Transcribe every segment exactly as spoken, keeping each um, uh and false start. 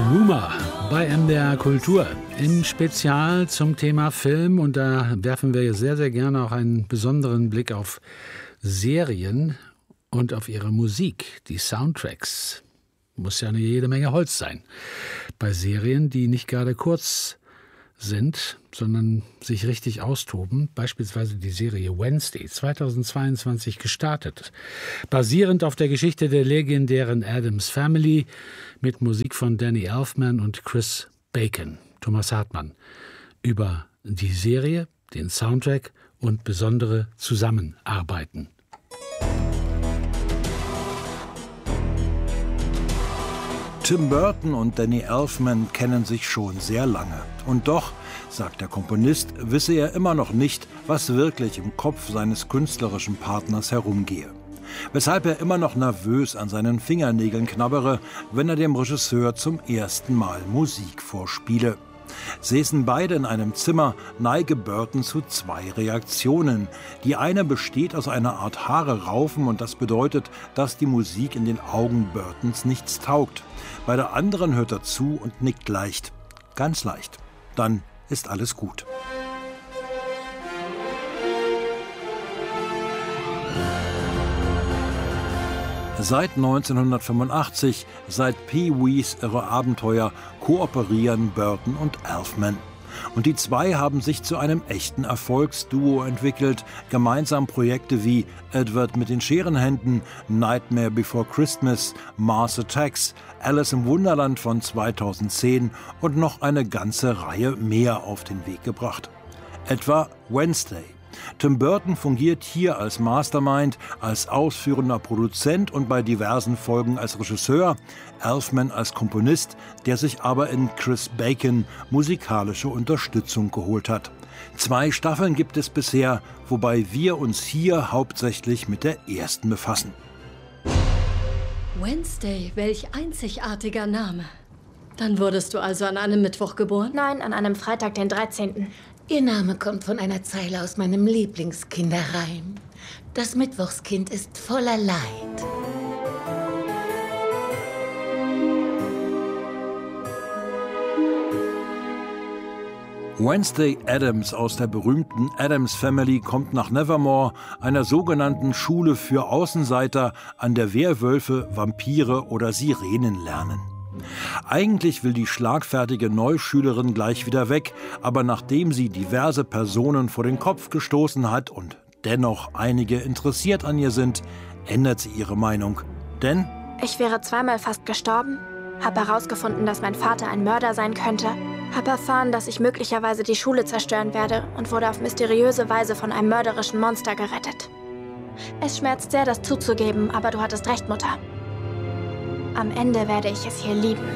Numa bei M D R Kultur im Spezial zum Thema Film, und da werfen wir sehr, sehr gerne auch einen besonderen Blick auf Serien und auf ihre Musik, die Soundtracks. Muss ja eine jede Menge Holz sein. Bei Serien, die nicht gerade kurz sind, sondern sich richtig austoben, beispielsweise die Serie Wednesday, zweitausendzweiundzwanzig gestartet, basierend auf der Geschichte der legendären Addams Family mit Musik von Danny Elfman und Chris Bacon. Thomas Hartmann über die Serie, den Soundtrack und besondere Zusammenarbeiten. Tim Burton und Danny Elfman kennen sich schon sehr lange. Und doch, sagt der Komponist, wisse er immer noch nicht, was wirklich im Kopf seines künstlerischen Partners herumgehe. Weshalb er immer noch nervös an seinen Fingernägeln knabbere, wenn er dem Regisseur zum ersten Mal Musik vorspiele. Säßen beide in einem Zimmer, neige Burton zu zwei Reaktionen. Die eine besteht aus einer Art Haare raufen, und das bedeutet, dass die Musik in den Augen Burtons nichts taugt. Bei der anderen hört er zu und nickt leicht. Ganz leicht. Dann ist alles gut. Seit neunzehnhundertfünfundachtzig, seit Pee-wees Irre Abenteuer, kooperieren Burton und Elfman. Und die zwei haben sich zu einem echten Erfolgsduo entwickelt. Gemeinsam Projekte wie Edward mit den Scherenhänden, Nightmare Before Christmas, Mars Attacks, Alice im Wunderland von zweitausendzehn und noch eine ganze Reihe mehr auf den Weg gebracht. Etwa Wednesday. Tim Burton fungiert hier als Mastermind, als ausführender Produzent und bei diversen Folgen als Regisseur, Elfman als Komponist, der sich aber in Chris Bacon musikalische Unterstützung geholt hat. Zwei Staffeln gibt es bisher, wobei wir uns hier hauptsächlich mit der ersten befassen. Wednesday, welch einzigartiger Name. Dann wurdest du also an einem Mittwoch geboren? Nein, an einem Freitag, den dreizehnten Ihr Name kommt von einer Zeile aus meinem Lieblingskinderreim. Das Mittwochskind ist voller Leid. Wednesday Addams aus der berühmten Addams Family kommt nach Nevermore, einer sogenannten Schule für Außenseiter, an der Werwölfe, Vampire oder Sirenen lernen. Eigentlich will die schlagfertige Neuschülerin gleich wieder weg, aber nachdem sie diverse Personen vor den Kopf gestoßen hat und dennoch einige interessiert an ihr sind, ändert sie ihre Meinung. Denn ich wäre zweimal fast gestorben, habe herausgefunden, dass mein Vater ein Mörder sein könnte, habe erfahren, dass ich möglicherweise die Schule zerstören werde und wurde auf mysteriöse Weise von einem mörderischen Monster gerettet. Es schmerzt sehr, das zuzugeben, aber du hattest recht, Mutter. Am Ende werde ich es hier lieben.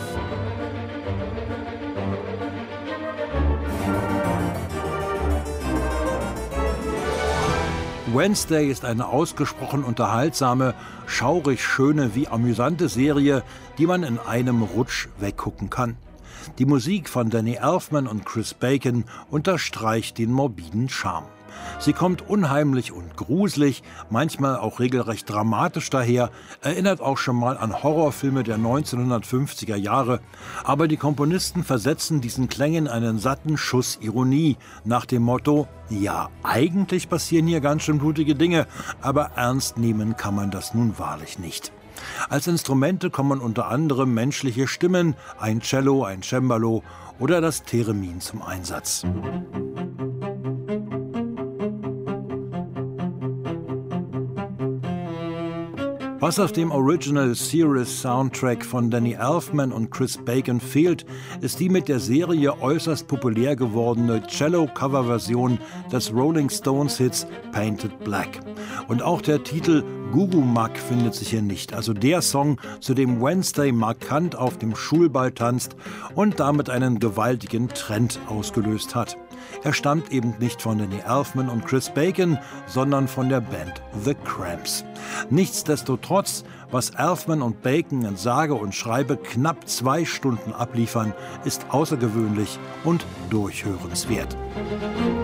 Wednesday ist eine ausgesprochen unterhaltsame, schaurig schöne wie amüsante Serie, die man in einem Rutsch weggucken kann. Die Musik von Danny Elfman und Chris Bacon unterstreicht den morbiden Charme. Sie kommt unheimlich und gruselig, manchmal auch regelrecht dramatisch daher, erinnert auch schon mal an Horrorfilme der neunzehnhundertfünfziger Jahre. Aber die Komponisten versetzen diesen Klängen einen satten Schuss Ironie nach dem Motto: Ja, eigentlich passieren hier ganz schön blutige Dinge, aber ernst nehmen kann man das nun wahrlich nicht. Als Instrumente kommen unter anderem menschliche Stimmen, ein Cello, ein Cembalo oder das Theremin zum Einsatz. Was auf dem Original Series Soundtrack von Danny Elfman und Chris Bacon fehlt, ist die mit der Serie äußerst populär gewordene Cello-Cover-Version des Rolling Stones Hits Painted Black. Und auch der Titel Gugu Mag findet sich hier nicht, also der Song, zu dem Wednesday markant auf dem Schulball tanzt und damit einen gewaltigen Trend ausgelöst hat. Er stammt eben nicht von Danny Elfman und Chris Bacon, sondern von der Band The Cramps. Nichtsdestotrotz, was Elfman und Bacon in sage und schreibe knapp zwei Stunden abliefern, ist außergewöhnlich und durchhörenswert.